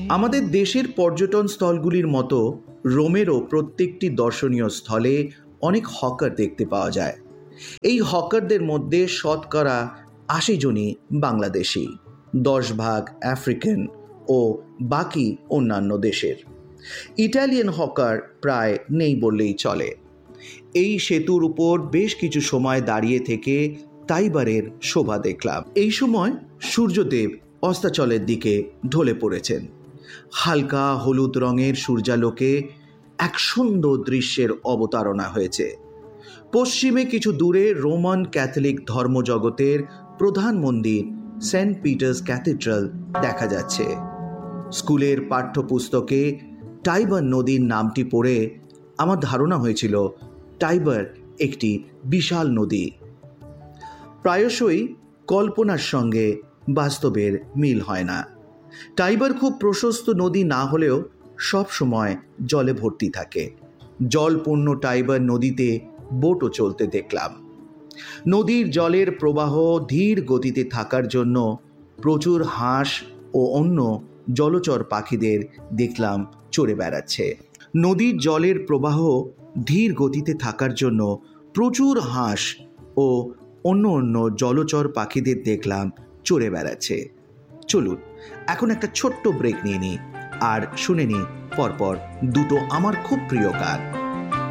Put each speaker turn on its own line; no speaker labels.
আমাদের দেশের পর্যটন স্থলগুলির মতো রোমেরও প্রত্যেকটি দর্শনীয় স্থলে অনেক হকার দেখতে পাওয়া যায়। এই হকারদের মধ্যে শতকরা ৮০ জনই বাংলাদেশি, ১০ ভাগ আফ্রিকান ও বাকি অন্যান্য দেশের। ইটালিয়ান হকার প্রায় নেই বললেই চলে। এই সেতুর উপর বেশ কিছু সময় দাঁড়িয়ে থেকে টাইবারের শোভা দেখলাম। এই সময় সূর্যদেব অস্তাচলের দিকে ঢলে পড়েছেন। হালকা হলুদ রঙের সূর্যালোকে এক সুন্দর দৃশ্যের অবতারণা হয়েছে। পশ্চিমে কিছু দূরে রোমান ক্যাথলিক ধর্মজগতের প্রধান মন্দির সেন্ট পিটার্স ক্যাথিড্রাল দেখা যাচ্ছে। স্কুলের পাঠ্যপুস্তকে টাইবার নদীর নামটি পড়ে আমার ধারণা হয়েছিল টাইবার একটি বিশাল নদী। প্রায়শই কল্পনার সঙ্গে বাস্তবের মিল হয় না। টাইবার খুব প্রশস্ত নদী না হলেও সব সময় জলে ভর্তি থাকে। জলপূর্ণ টাইবার নদীতে বোটও চলতে দেখলাম। নদীর জলের প্রবাহ ধীর গতিতে থাকার জন্য প্রচুর হাঁস ও অন্য জলচর পাখিদের দেখলাম চড়ে বেড়াচ্ছে। নদীর জলের প্রবাহ ধীর গতিতে থাকার জন্য প্রচুর হাঁস ও অন্য জলচর পাখিদের দেখলাম চড়ে বেড়াচ্ছে। চলুন এখন একটা ছোট্ট ব্রেক নিয়ে নিই আর শুনে নিই পরপর দুটো আমার খুব প্রিয় গান।